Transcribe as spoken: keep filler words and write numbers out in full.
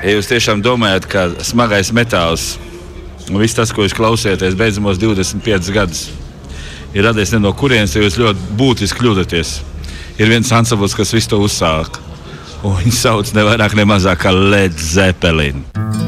Ja jūs tiešām domājat, ka smagais metāls un viss tas, ko jūs klausieties beidzamos divdesmit piecus gadus, ir radies ne no kurienes, jo jūs ļoti būtiski kļūdaties. Ir viens ansambls, kas visu to uzsāka. Un viņi sauc ne vairāk, ne mazāk kā Led Zeppelin.